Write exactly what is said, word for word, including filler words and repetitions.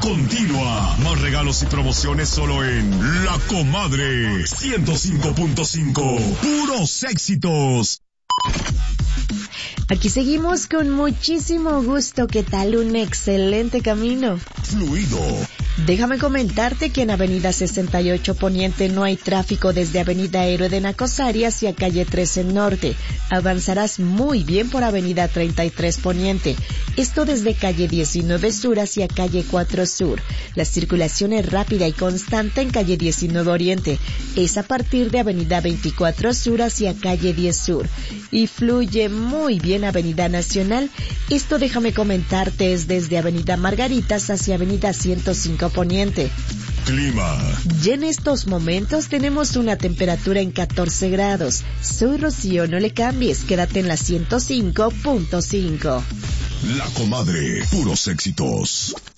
continua. Más regalos y promociones solo en La Comadre. ciento cinco punto cinco. Puros éxitos. Aquí seguimos con muchísimo gusto. ¿Qué tal? Un excelente camino. Fluido. Déjame comentarte que en Avenida sesenta y ocho Poniente no hay tráfico desde Avenida Héroe de Nacosari hacia Calle trece Norte. Avanzarás muy bien por Avenida treinta y tres Poniente. Esto desde Calle diecinueve Sur hacia Calle cuatro Sur. La circulación es rápida y constante en Calle diecinueve Oriente. Es a partir de Avenida veinticuatro Sur hacia Calle diez Sur. Y fluye muy bien Avenida Nacional. Esto, déjame comentarte, es desde Avenida Margaritas hacia Avenida ciento cinco Poniente. Clima. Ya en estos momentos tenemos una temperatura en catorce grados. Soy Rocío, no le cambies, quédate en la ciento cinco punto cinco. La Comadre, puros éxitos.